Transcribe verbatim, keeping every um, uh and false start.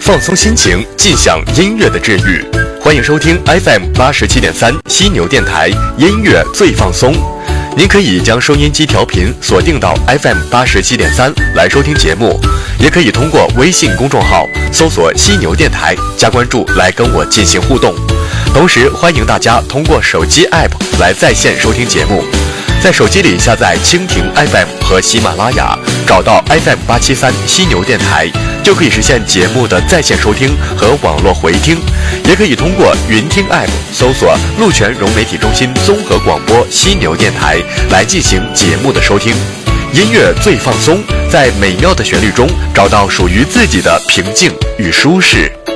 放松心情，尽享音乐的治愈。欢迎收听 F M 八十七点三犀牛电台音乐最放松。您可以将收音机调频锁定到 F M 八十七点三来收听节目，也可以通过微信公众号搜索犀牛电台加关注来跟我进行互动。同时欢迎大家通过手机 App 来在线收听节目，在手机里下载蜻蜓 F M 和喜马拉雅，找到 F M 八七三犀牛电台，就可以实现节目的在线收听和网络回听。也可以通过云听 App 搜索鹿泉融媒体中心综合广播犀牛电台来进行节目的收听。音乐最放松，在美妙的旋律中找到属于自己的平静与舒适。